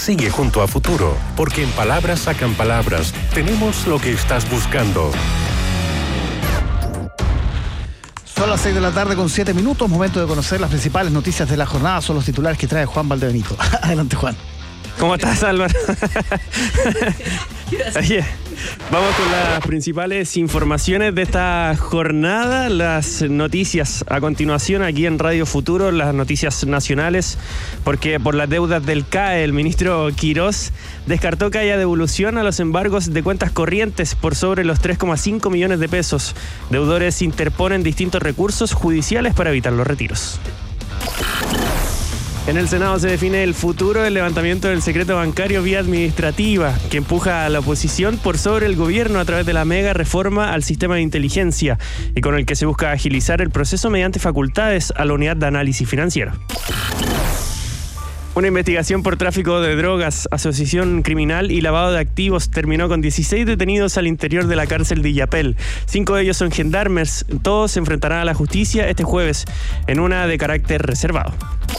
Sigue junto a Futuro, porque en Palabras Sacan Palabras tenemos lo que estás buscando. Son las 6 de la tarde con 7 minutos, momento de conocer las principales noticias de la jornada. Son los titulares que trae Juan Valdebenito. Adelante, Juan. ¿Cómo estás, Álvaro? Vamos con las principales informaciones de esta jornada, las noticias a continuación aquí en Radio Futuro, las noticias nacionales, porque por las deudas del CAE, el ministro Quirós descartó que haya devolución a los embargos de cuentas corrientes por sobre los 3,5 millones de pesos. Deudores interponen distintos recursos judiciales para evitar los retiros. En el Senado se define el futuro del levantamiento del secreto bancario vía administrativa, que empuja a la oposición por sobre el gobierno a través de la mega reforma al sistema de inteligencia y con el que se busca agilizar el proceso mediante facultades a la unidad de análisis financiero. Una investigación por tráfico de drogas, asociación criminal y lavado de activos terminó con 16 detenidos al interior de la cárcel de Illapel. 5 de ellos son gendarmes. Todos se enfrentarán a la justicia este jueves en una de carácter reservado.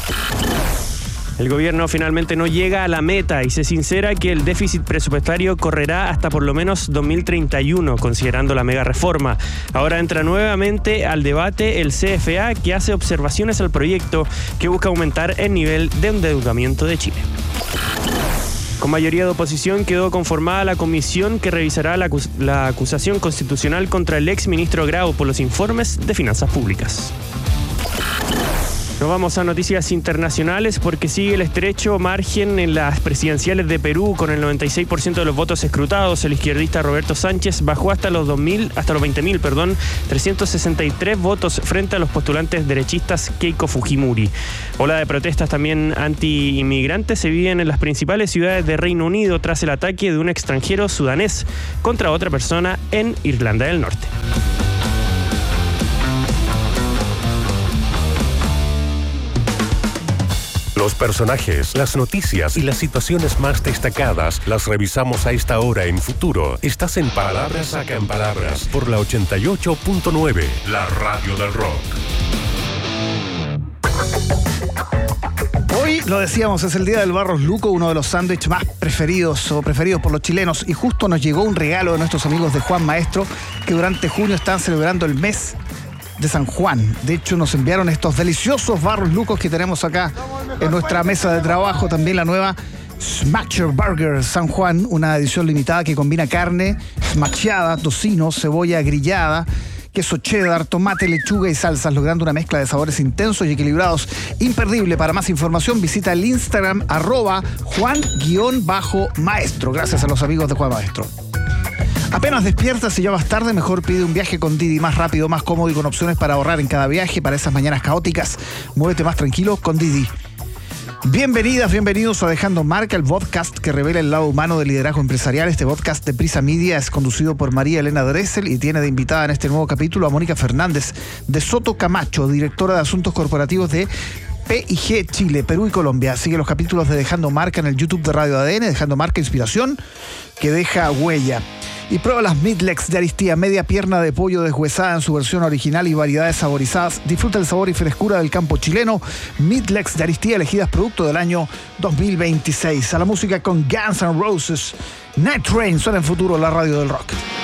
El gobierno finalmente no llega a la meta y se sincera que el déficit presupuestario correrá hasta por lo menos 2031, considerando la mega reforma. Ahora entra nuevamente al debate el CFA, que hace observaciones al proyecto que busca aumentar el nivel de endeudamiento de Chile. Con mayoría de oposición quedó conformada la comisión que revisará la acusación constitucional contra el ex ministro Grau por los informes de finanzas públicas. Nos vamos a noticias internacionales porque sigue el estrecho margen en las presidenciales de Perú con el 96% de los votos escrutados. El izquierdista Roberto Sánchez bajó hasta los 20.000, 363 votos frente a los postulantes derechistas Keiko Fujimori. Ola de protestas también anti-inmigrantes se viven en las principales ciudades de Reino Unido tras el ataque de un extranjero sudanés contra otra persona en Irlanda del Norte. Los personajes, las noticias y las situaciones más destacadas las revisamos a esta hora en Futuro. Estás en Palabras Sacan Palabras por la 88.9, la radio del rock. Hoy, lo decíamos, es el día del Barros Luco, uno de los sándwiches más preferidos por los chilenos. Y justo nos llegó un regalo de nuestros amigos de Juan Maestro, que durante junio están celebrando el mes de San Juan. De hecho, nos enviaron estos deliciosos Barros Lucos que tenemos acá en nuestra mesa de trabajo. También la nueva Smasher Burger San Juan, una edición limitada que combina carne smasheada, tocino, cebolla grillada, queso cheddar, tomate, lechuga y salsas, logrando una mezcla de sabores intensos y equilibrados. Imperdible. Para más información visita el Instagram @Juan_Maestro. Gracias a los amigos de Juan Maestro. Apenas despiertas y ya vas tarde, mejor pide un viaje con Didi, más rápido, más cómodo y con opciones para ahorrar en cada viaje. Para esas mañanas caóticas, muévete más tranquilo con Didi. Bienvenidas, bienvenidos a Dejando Marca, el podcast que revela el lado humano del liderazgo empresarial. Este podcast de Prisa Media es conducido por María Elena Dressel y tiene de invitada en este nuevo capítulo a Mónica Fernández de Soto Camacho, directora de Asuntos Corporativos de PIG Chile, Perú y Colombia. Sigue los capítulos de Dejando Marca en el YouTube de Radio ADN, Dejando Marca, inspiración que deja huella. Y prueba las Midlex de Aristía, media pierna de pollo deshuesada en su versión original y variedades saborizadas. Disfruta el sabor y frescura del campo chileno. Midlex de Aristía, elegidas producto del año 2026. A la música con Guns N' Roses. Night Train suena en Futuro, la radio del rock.